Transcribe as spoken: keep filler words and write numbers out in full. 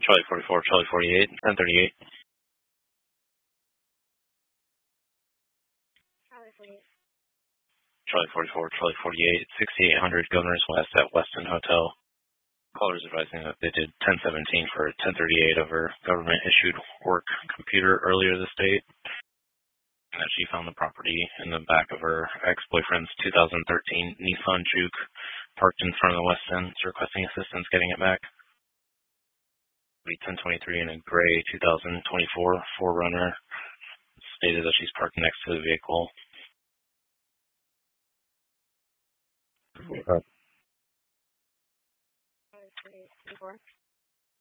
Charlie forty-four, Charlie forty-eight, ten thirty-eight. Charlie forty-eight. Charlie forty-four, Charlie forty-eight, sixty-eight hundred Governors West at Westin Hotel. Callers advising that they did ten seventeen for ten thirty-eight of her government-issued work computer earlier this date, and that she found the property in the back of her ex-boyfriend's two thousand thirteen Nissan Juke parked in front of the Westin, requesting assistance getting it back. ten twenty-three in a gray two thousand twenty-four four runner stated that she's parked next to the vehicle.